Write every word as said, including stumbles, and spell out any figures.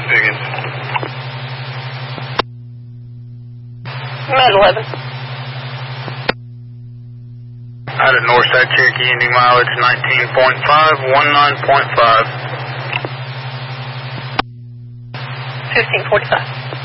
Piggins. Med eleven. Out of Northside Cherokee, ending mileage nineteen point five, nineteen point five. fifteen forty-five.